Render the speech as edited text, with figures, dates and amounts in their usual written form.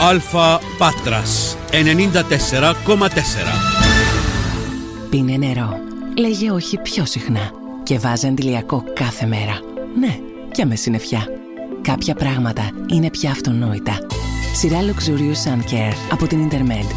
Αλφα Πάτρας 94,4. Πίνε νερό. Λέγε όχι πιο συχνά. Και βάζε αντιλιακό κάθε μέρα. Ναι, και με συννεφιά. Κάποια πράγματα είναι πια αυτονόητα. Σειρά Luxurious Sun Care από την Intermed.